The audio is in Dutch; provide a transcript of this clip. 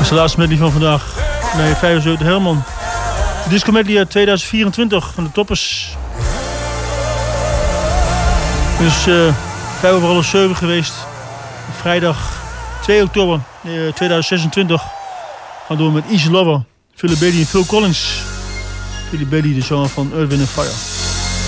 is de laatste medley van vandaag. Nee, 75 Helman. De disco medley uit 2024 van de Toppers. Dus 7:05 geweest. Vrijdag 2 oktober 2026. Gaan door met Easy Lover, Philip Bailey en Phil Collins. Philip Bailey, de zanger van Earth, Wind & Fire.